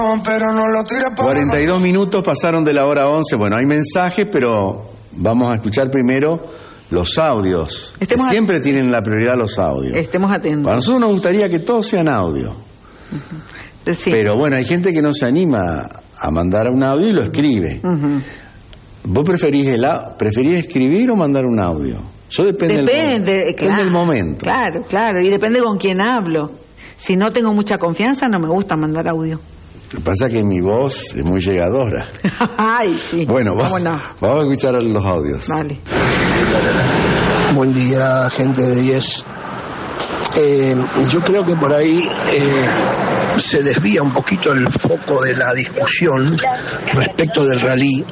Pero no lo tires por 42 minutos pasaron de la hora 11. Bueno, hay mensajes, pero vamos a escuchar primero los audios. Siempre tienen la prioridad los audios. Estemos atentos. Para nosotros nos gustaría que todos sean audio. Sí. Pero bueno, hay gente que no se anima a mandar un audio y lo escribe. ¿Vos preferís escribir o mandar un audio? Yo depende del momento. Claro, y depende con quién hablo. Si no tengo mucha confianza, no me gusta mandar audio. Lo que pasa es que mi voz es muy llegadora. Ay, sí. Bueno, vamos a escuchar los audios. Vale. Buen día, gente de 10. Yo creo que por ahí se desvía un poquito el foco de la discusión respecto del rally.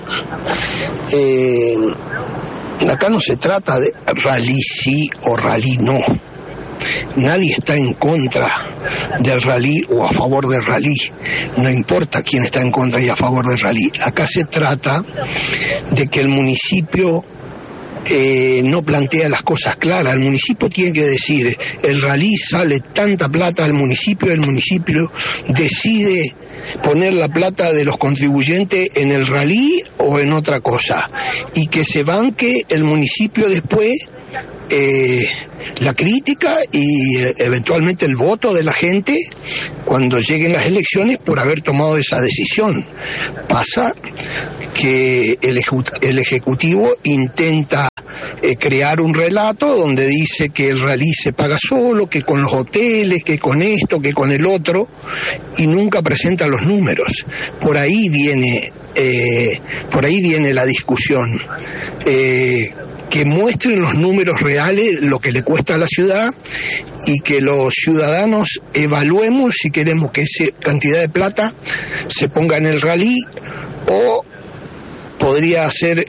Acá no se trata de rally sí o rally no. Nadie está en contra del rally o a favor del rally. No importa quién está en contra y a favor del rally. Acá se trata de que el municipio no plantea las cosas claras. El municipio tiene que decir, el rally sale tanta plata al municipio, el municipio decide poner la plata de los contribuyentes en el rally o en otra cosa, y que se banque el municipio después la crítica y eventualmente el voto de la gente cuando lleguen las elecciones por haber tomado esa decisión. Pasa que el Ejecutivo intenta crear un relato donde dice que el rally se paga solo, que con los hoteles, que con esto, que con el otro, y nunca presenta los números. Por ahí viene la discusión. Que muestren los números reales, lo que le cuesta a la ciudad, y que los ciudadanos evaluemos si queremos que esa cantidad de plata se ponga en el rally, o podría ser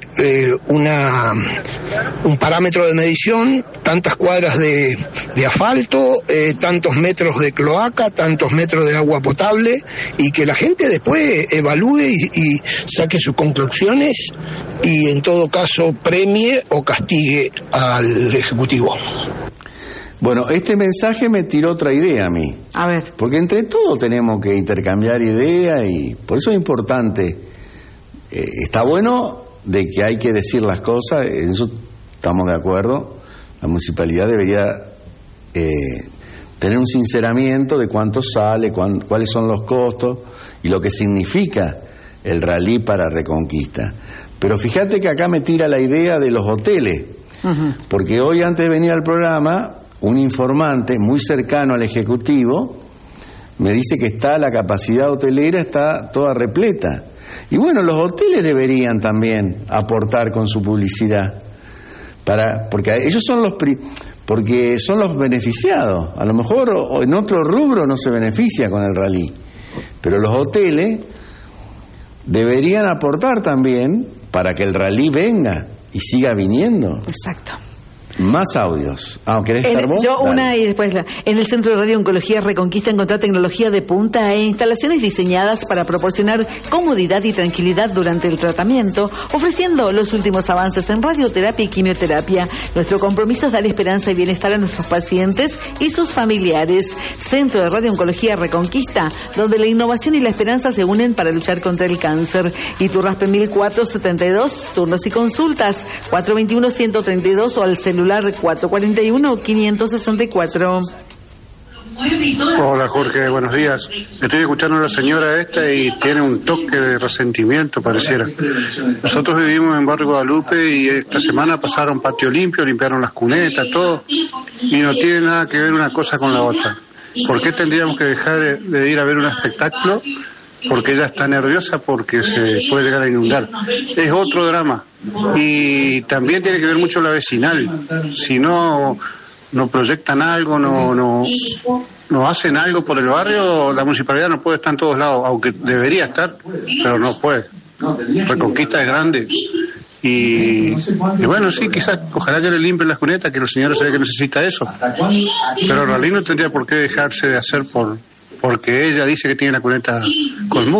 un parámetro de medición, tantas cuadras de asfalto, tantos metros de cloaca, tantos metros de agua potable, y que la gente después evalúe y saque sus conclusiones, y en todo caso premie o castigue al Ejecutivo. Bueno, este mensaje me tiró otra idea a mí. A ver. Porque entre todos tenemos que intercambiar ideas, y por eso es importante. Está bueno de que hay que decir las cosas, en eso estamos de acuerdo. La municipalidad debería tener un sinceramiento de cuánto sale, cuáles son los costos y lo que significa el rally para Reconquista. Pero fíjate que acá me tira la idea de los hoteles, porque hoy, antes de venir al programa, un informante muy cercano al Ejecutivo me dice que la capacidad hotelera está toda repleta. Y bueno, los hoteles deberían también aportar con su publicidad, porque ellos son los beneficiados. A lo mejor o en otro rubro no se beneficia con el rally, pero los hoteles deberían aportar también para que el rally venga y siga viniendo. Exacto. Más audios. ¿Querés estar vos? Yo una y después la. En el Centro de Radio Oncología Reconquista encontrá tecnología de punta e instalaciones diseñadas para proporcionar comodidad y tranquilidad durante el tratamiento, ofreciendo los últimos avances en radioterapia y quimioterapia. Nuestro compromiso es dar esperanza y bienestar a nuestros pacientes y sus familiares. Centro de Radio Oncología Reconquista, donde la innovación y la esperanza se unen para luchar contra el cáncer. Iturraspe 1472, turnos y consultas 421-132 o al celular 441-564. Hola Jorge, buenos días. Estoy escuchando a la señora esta y tiene un toque de resentimiento, pareciera. Nosotros vivimos en Barrio Guadalupe y esta semana pasaron patio limpio, limpiaron las cunetas, todo, y no tiene nada que ver una cosa con la otra. ¿Por qué tendríamos que dejar de ir a ver un espectáculo? Porque ella está nerviosa porque se puede llegar a inundar. Es otro drama. Y también tiene que ver mucho la vecinal. Si no proyectan algo, no hacen algo por el barrio, la municipalidad no puede estar en todos lados, aunque debería estar, pero no puede. Reconquista es grande. Y bueno, sí, quizás, ojalá que le limpien las cunetas, que la señora se ve que necesita eso. Pero en realidad no tendría por qué dejarse de hacer porque ella dice que tiene la cuneta con mure.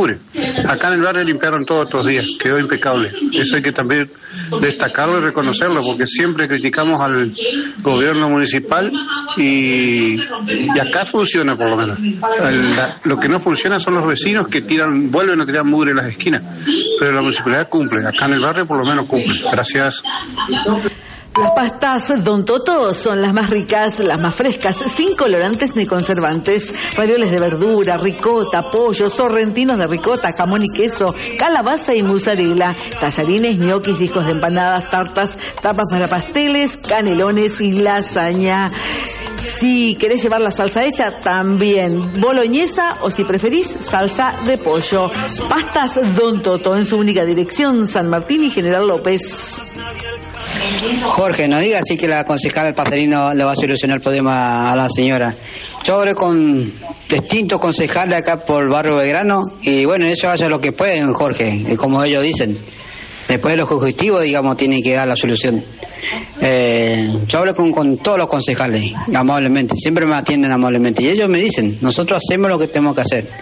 Acá en el barrio limpiaron todos estos días, quedó impecable. Eso hay que también destacarlo y reconocerlo, porque siempre criticamos al gobierno municipal y acá funciona por lo menos. Lo que no funciona son los vecinos que vuelven a tirar mugre en las esquinas, pero la municipalidad cumple. Acá en el barrio por lo menos cumple. Gracias. Las pastas Don Toto son las más ricas, las más frescas, sin colorantes ni conservantes. Ravioles de verdura, ricota, pollo, sorrentinos de ricota, jamón y queso, calabaza y mozzarella, tallarines, ñoquis, discos de empanadas, tartas, tapas para pasteles, canelones y lasaña. Si querés llevar la salsa hecha, también boloñesa, o si preferís, salsa de pollo. Pastas Don Toto, en su única dirección, San Martín y General López. Jorge, no diga así que la concejala del pastelino le va a solucionar el problema a la señora. Yo hablé con distintos concejales acá por el barrio Belgrano y bueno, ellos hacen lo que pueden, Jorge, como ellos dicen. Después los objetivos, digamos, tienen que dar la solución. Yo hablé con todos los concejales, amablemente, siempre me atienden amablemente y ellos me dicen, nosotros hacemos lo que tenemos que hacer.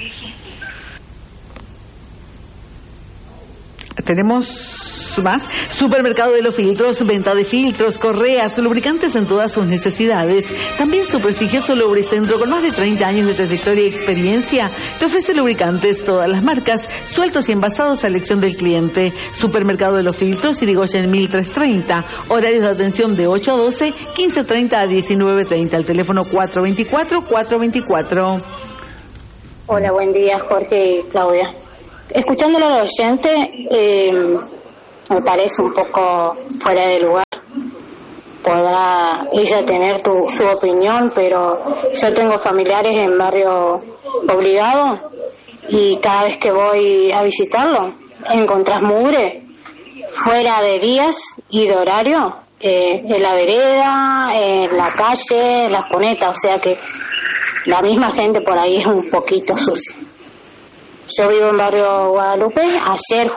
Tenemos más. Supermercado de los Filtros, venta de filtros, correas, lubricantes en todas sus necesidades. También su prestigioso lubricentro, con más de 30 años de trayectoria y experiencia, te ofrece lubricantes, todas las marcas, sueltos y envasados a elección del cliente. Supermercado de los Filtros, Irigoyen 1330. Horarios de atención de 8 a 12, 15:30 a 19:30. El teléfono 424-424. Hola, buen día, Jorge y Claudia. Escuchándolo al oyente, me parece un poco fuera de lugar. Podrá ella tener su opinión, pero yo tengo familiares en barrio Obligado y cada vez que voy a visitarlo encontrás mugre fuera de días y de horario, en la vereda, en la calle, en las cunetas, o sea que la misma gente por ahí es un poquito sucia. Yo vivo en barrio Guadalupe. Ayer